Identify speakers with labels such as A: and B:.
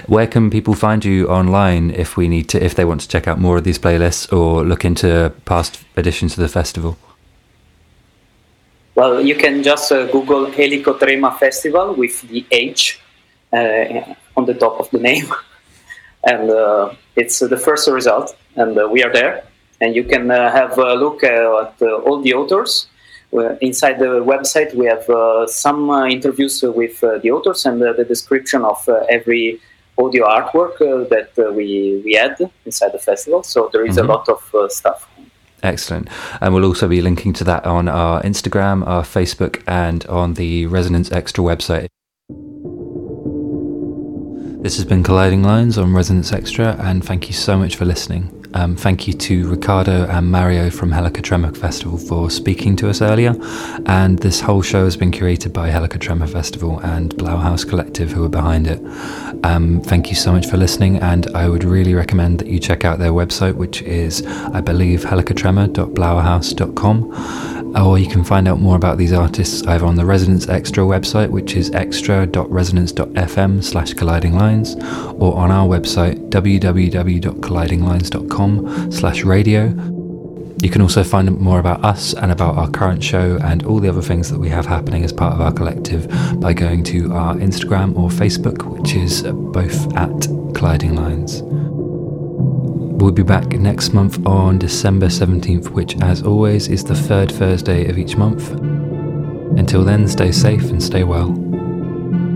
A: Where can people find you online if they want to check out more of these playlists or look into past editions of the festival?
B: Well, you can just Google Helicotrema Festival with the H on the top of the name. And it's the first result. And we are there. And you can have a look at all the authors. Inside the website, we have some interviews with the authors and the description of every audio artwork that we had inside the festival. So there is a lot of stuff.
A: Excellent. And we'll also be linking to that on our Instagram, our Facebook, and on the Resonance Extra website. This has been Colliding Lines on Resonance Extra, and thank you so much for listening. Thank you to Riccardo and Mario from Helicotrema Festival for speaking to us earlier, and this whole show has been curated by Helicotrema Festival and Blauhaus Collective, who are behind it. Thank you so much for listening, and I would really recommend that you check out their website, which is, I believe, helicotrema.blauhaus.com. Or you can find out more about these artists either on the Resonance Extra website, which is extra.resonance.fm/collidinglines, or on our website, www.collidinglines.com/radio. You can also find more about us and about our current show and all the other things that we have happening as part of our collective by going to our Instagram or Facebook, which is both at Colliding Lines. We'll be back next month on December 17th, which, as always, is the third Thursday of each month. Until then, stay safe and stay well.